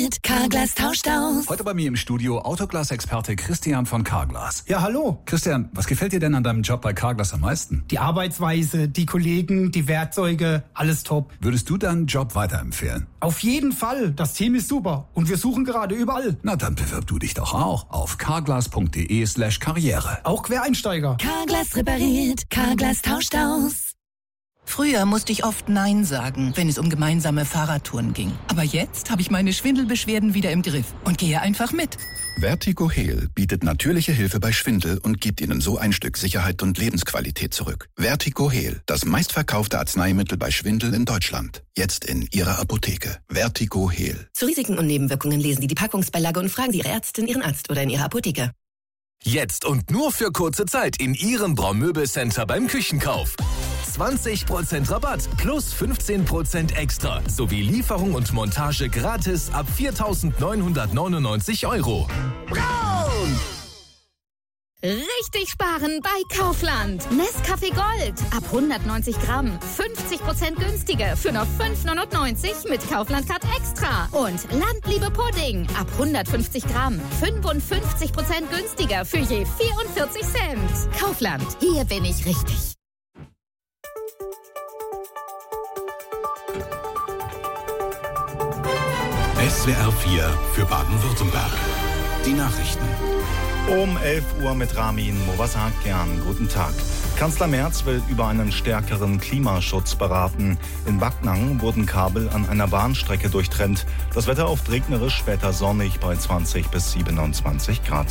repariert, Carglass tauscht aus. Heute bei mir im Studio Autoglas-Experte Christian von Carglass. Ja, hallo. Christian, was gefällt dir denn an deinem Job bei Carglass am meisten? Die Arbeitsweise, die Kollegen, die Werkzeuge, alles top. Würdest du deinen Job weiterempfehlen? Auf jeden Fall. Das Team ist super. Und wir suchen gerade überall. Na, dann bewirb du dich doch auch auf carglass.de/karriere. Auch Quereinsteiger. Carglass repariert, Carglass tauscht aus. Früher musste ich oft Nein sagen, wenn es um gemeinsame Fahrradtouren ging. Aber jetzt habe ich meine Schwindelbeschwerden wieder im Griff und gehe einfach mit. Vertigo Heal bietet natürliche Hilfe bei Schwindel und gibt Ihnen so ein Stück Sicherheit und Lebensqualität zurück. Vertigo Heal, das meistverkaufte Arzneimittel bei Schwindel in Deutschland. Jetzt in Ihrer Apotheke. Vertigo Heal. Zu Risiken und Nebenwirkungen lesen Sie die Packungsbeilage und fragen Sie Ihre Ärztin, Ihren Arzt oder in Ihrer Apotheke. Jetzt und nur für kurze Zeit in Ihrem Braun-Möbel-Center beim Küchenkauf. 20% Rabatt plus 15% extra sowie Lieferung und Montage gratis ab 4.999 €. Braun! Richtig sparen bei Kaufland. Nescafé Gold ab 190 Gramm. 50% günstiger für nur 5,99 mit Kaufland Card Extra. Und Landliebe Pudding ab 150 Gramm. 55% günstiger für je 44 Cent. Kaufland, hier bin ich richtig. SWR 4 für Baden-Württemberg. Die Nachrichten. Um 11 Uhr mit Ramin Movasakian. Guten Tag. Kanzler Merz will über einen stärkeren Klimaschutz beraten. In Backnang wurden Kabel an einer Bahnstrecke durchtrennt. Das Wetter oft regnerisch, später sonnig bei 20 bis 27 Grad.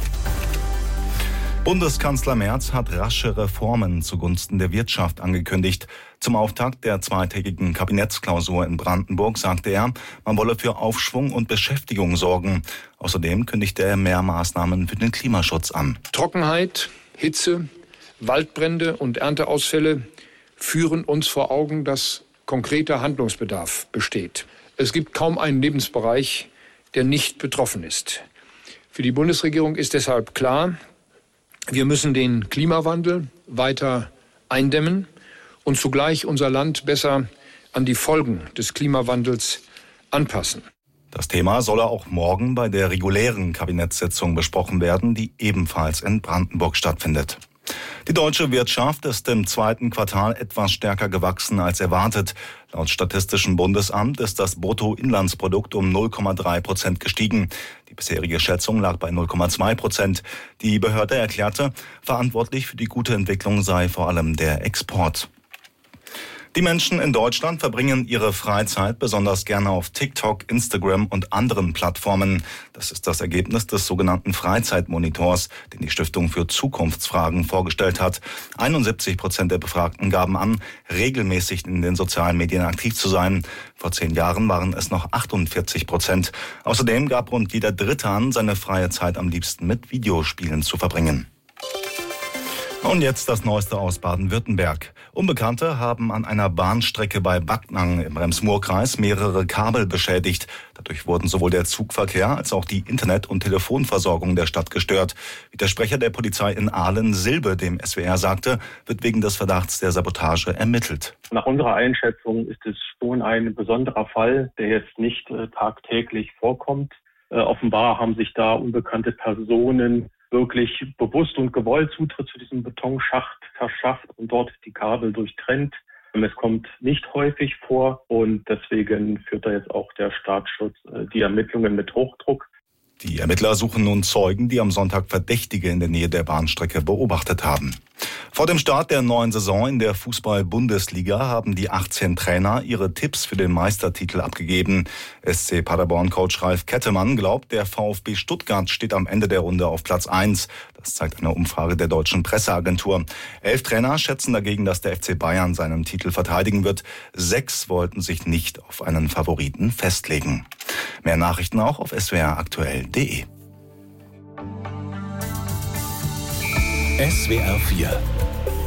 Bundeskanzler Merz hat rasche Reformen zugunsten der Wirtschaft angekündigt. Zum Auftakt der zweitägigen Kabinettsklausur in Brandenburg sagte er, man wolle für Aufschwung und Beschäftigung sorgen. Außerdem kündigte er mehr Maßnahmen für den Klimaschutz an. Trockenheit, Hitze, Waldbrände und Ernteausfälle führen uns vor Augen, dass konkreter Handlungsbedarf besteht. Es gibt kaum einen Lebensbereich, der nicht betroffen ist. Für die Bundesregierung ist deshalb klar, wir müssen den Klimawandel weiter eindämmen und zugleich unser Land besser an die Folgen des Klimawandels anpassen. Das Thema solle auch morgen bei der regulären Kabinettssitzung besprochen werden, die ebenfalls in Brandenburg stattfindet. Die deutsche Wirtschaft ist im zweiten Quartal etwas stärker gewachsen als erwartet. Laut Statistischem Bundesamt ist das Bruttoinlandsprodukt um 0,3% gestiegen. Die bisherige Schätzung lag bei 0,2%. Die Behörde erklärte, verantwortlich für die gute Entwicklung sei vor allem der Export. Die Menschen in Deutschland verbringen ihre Freizeit besonders gerne auf TikTok, Instagram und anderen Plattformen. Das ist das Ergebnis des sogenannten Freizeitmonitors, den die Stiftung für Zukunftsfragen vorgestellt hat. 71% der Befragten gaben an, regelmäßig in den sozialen Medien aktiv zu sein. Vor 10 Jahren waren es noch 48%. Außerdem gab rund jeder Dritte an, seine freie Zeit am liebsten mit Videospielen zu verbringen. Und jetzt das Neueste aus Baden-Württemberg. Unbekannte haben an einer Bahnstrecke bei Backnang im Rems-Murr-Kreis mehrere Kabel beschädigt. Dadurch wurden sowohl der Zugverkehr als auch die Internet- und Telefonversorgung der Stadt gestört. Wie der Sprecher der Polizei in Aalen, Silbe, dem SWR sagte, wird wegen des Verdachts der Sabotage ermittelt. Nach unserer Einschätzung ist es schon ein besonderer Fall, der jetzt nicht tagtäglich vorkommt. Offenbar haben sich da unbekannte Personen wirklich bewusst und gewollt Zutritt zu diesem Betonschacht verschafft und dort die Kabel durchtrennt. Es kommt nicht häufig vor und deswegen führt da jetzt auch der Staatsschutz die Ermittlungen mit Hochdruck. Die Ermittler suchen nun Zeugen, die am Sonntag Verdächtige in der Nähe der Bahnstrecke beobachtet haben. Vor dem Start der neuen Saison in der Fußball-Bundesliga haben die 18 Trainer ihre Tipps für den Meistertitel abgegeben. SC Paderborn-Coach Ralf Kettemann glaubt, der VfB Stuttgart steht am Ende der Runde auf Platz 1. Das zeigt eine Umfrage der deutschen Presseagentur. 11 Trainer schätzen dagegen, dass der FC Bayern seinen Titel verteidigen wird. 6 wollten sich nicht auf einen Favoriten festlegen. Mehr Nachrichten auch auf swraktuell.de. SWR 4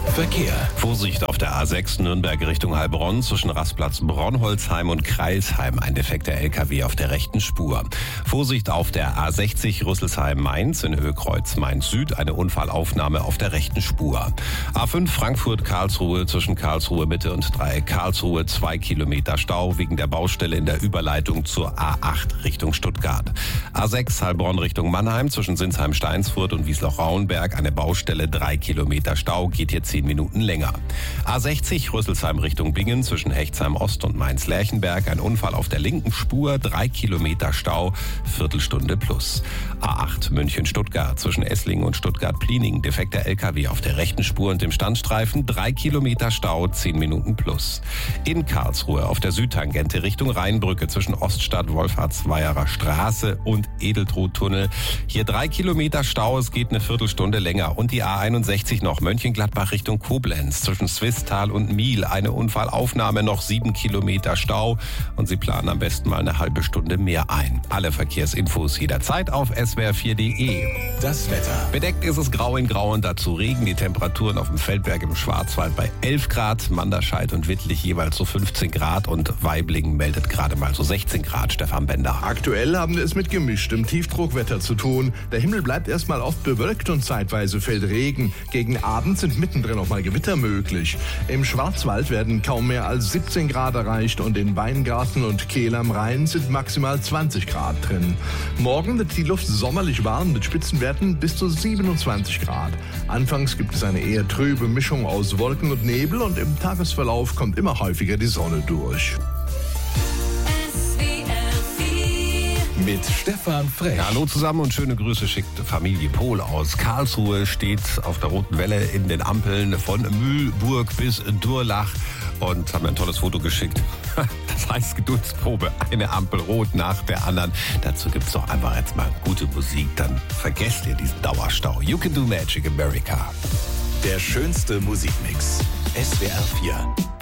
Verkehr. Vorsicht auf der A6 Nürnberg Richtung Heilbronn zwischen Rastplatz Bronholzheim und Kreilsheim. Ein defekter LKW auf der rechten Spur. Vorsicht auf der A60 Rüsselsheim-Mainz in Höhe Kreuz Mainz-Süd. Eine Unfallaufnahme auf der rechten Spur. A5 Frankfurt-Karlsruhe zwischen Karlsruhe Mitte und Dreieck Karlsruhe 2 Kilometer Stau wegen der Baustelle in der Überleitung zur A8 Richtung Stuttgart. A6 Heilbronn Richtung Mannheim zwischen Sinsheim-Steinsfurt und Wiesloch-Rauenberg. Eine Baustelle 3 Kilometer Stau, geht hier 10 Minuten länger. A60 Rüsselsheim Richtung Bingen zwischen Hechtsheim Ost und Mainz-Lerchenberg. Ein Unfall auf der linken Spur, 3 Kilometer Stau, Viertelstunde plus. A8 München-Stuttgart zwischen Esslingen und Stuttgart-Plining. Defekter LKW auf der rechten Spur und dem Standstreifen, 3 Kilometer Stau, 10 Minuten plus. In Karlsruhe auf der Südtangente Richtung Rheinbrücke zwischen Oststadt, Wolfhartsweierer Straße und Edeltrudtunnel. Hier 3 Kilometer Stau, es geht eine Viertelstunde länger. Und die A61 noch Mönchengladbach Richtung Koblenz zwischen Swisttal und Miel. Eine Unfallaufnahme, noch 7 Kilometer Stau. Und Sie planen am besten mal eine halbe Stunde mehr ein. Alle Verkehrsinfos jederzeit auf swr4.de. Das Wetter. Bedeckt ist es grau in grau und dazu Regen. Die Temperaturen auf dem Feldberg im Schwarzwald bei 11 Grad. Manderscheid und Wittlich jeweils so 15 Grad. Und Waiblingen meldet gerade mal so 16 Grad. Stefan Bender. Aktuell haben wir es mit gemischtem Tiefdruckwetter zu tun. Der Himmel bleibt erstmal oft bewölkt und zeitweise fällt Regen. Gegen Abend sind mittendrin auch mal Gewitter möglich. Im Schwarzwald werden kaum mehr als 17 Grad erreicht und in Weingarten und Kehl am Rhein sind maximal 20 Grad drin. Morgen wird die Luft sommerlich warm mit Spitzenwerten bis zu 27 Grad. Anfangs gibt es eine eher trübe Mischung aus Wolken und Nebel und im Tagesverlauf kommt immer häufiger die Sonne durch. Mit Stefan Frech. Ja, hallo zusammen und schöne Grüße schickt Familie Pohl aus Karlsruhe. Steht auf der roten Welle in den Ampeln von Mühlburg bis Durlach und haben ein tolles Foto geschickt. Das heißt Geduldsprobe, eine Ampel rot nach der anderen. Dazu gibt's doch einfach jetzt mal gute Musik, dann vergesst ihr diesen Dauerstau. You can do magic, America. Der schönste Musikmix. SWR 4.